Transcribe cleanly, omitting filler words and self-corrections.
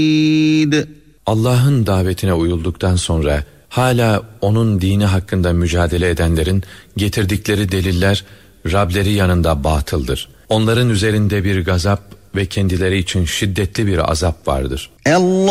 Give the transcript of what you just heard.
Allah'ın davetine uyulduktan sonra hala onun dini hakkında mücadele edenlerin getirdikleri deliller Rableri yanında batıldır. Onların üzerinde bir gazap ve kendileri için şiddetli bir azap vardır.